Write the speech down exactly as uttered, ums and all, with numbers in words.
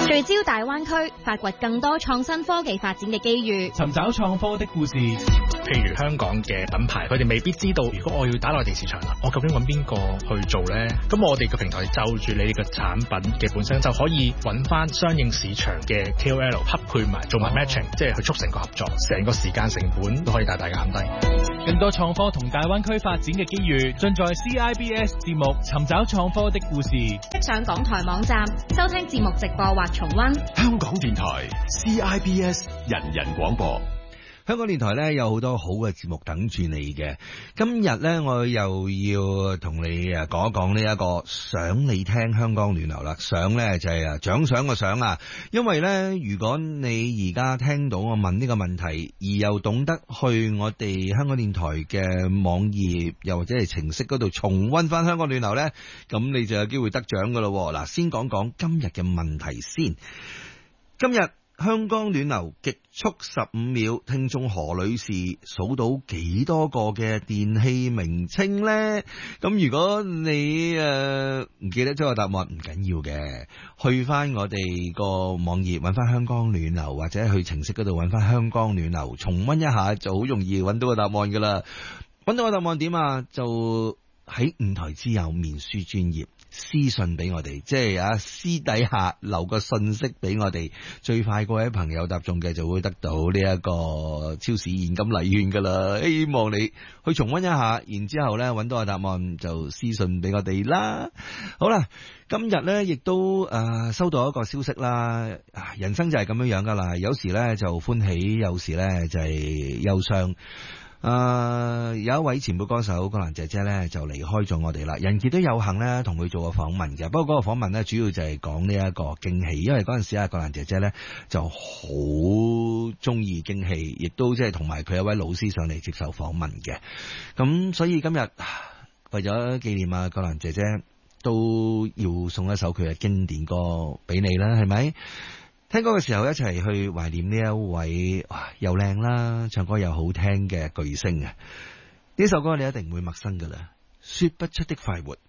聚焦大灣區，發掘更多創新科技發展嘅機遇， 尋找創科的故事。 譬如香港嘅品牌，佢哋未必知道，如果我要打內地市場啦，我究竟揾邊個去做呢？咁我哋嘅平台就住你哋嘅產品嘅本身，就可以揾翻相應市場嘅 K O L 匹配埋，做埋 matching，、哦、即係去促成個合作，成個時間成本都可以大大減低。 更多創科同大灣區發展嘅機遇，盡在 C I B S 節目《尋找創科的故事》。 即上港台網站收聽節目直播或重溫。 香港電台 C I B S 人人廣播。 香港電台咧有好多好嘅節目等住你嘅。今日咧我又要同你誒講一講呢一個想你聽香港暖流啦。想咧就係啊獎賞個賞啊，因為咧如果你而家聽到我問呢個問題，而又懂得去我哋香港電台嘅網頁又或者係程式嗰度重溫翻香港暖流咧，咁你就有機會得獎噶咯。嗱，先講講今日嘅問題先。今日香港暖流極速十五秒，聽眾何女士數到幾多個嘅電器名稱呢？咁如果你誒唔、呃、記得咗個答案，唔緊要嘅，去翻我哋個網頁揾翻香港暖流，或者去程式嗰度揾翻香港暖流，重溫一下就好容易揾到個答案噶啦。揾到個答案點啊？就喺五台之友面書專頁私信俾我哋，即係啊私底下留個信息俾我哋，最快嗰位朋友答中嘅就會得到呢一個超市現金禮券噶啦。希望你去重溫一下，然之後咧揾到個答案就私信俾我哋啦。好啦，今日咧亦都誒、呃、收到一個消息啦，人生就係咁樣樣噶啦，有時咧就歡喜，有時咧就係憂傷。誒、呃，有一位前輩歌手郭蘭姐姐咧就離開咗我哋啦，人傑都有幸咧同佢做過訪問嘅，不過嗰個訪問咧主要就係講呢一個驚喜，因為嗰陣時啊郭蘭姐姐咧就好中意驚喜，亦都即係同埋佢一位老師上嚟接受訪問嘅，咁所以今日為咗紀念啊郭蘭姐姐，都要送一首佢嘅經典歌俾你啦，係咪？聽歌嘅時候一齊去懷念呢一位又靚啦，唱歌又好聽嘅巨星啊！呢首歌你一定唔會陌生噶啦，說不出的快活。